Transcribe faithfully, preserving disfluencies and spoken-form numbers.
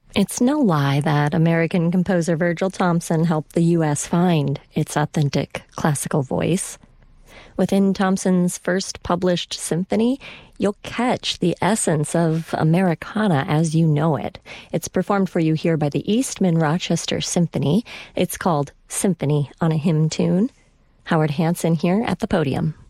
It's no lie that American composer Virgil Thomson helped the U S find its authentic classical voice. Within Thomson's first published symphony, you'll catch the essence of Americana as you know it. It's performed for you here by the Eastman Rochester Symphony. It's called Symphony on a Hymn Tune. Howard Hanson here at the podium.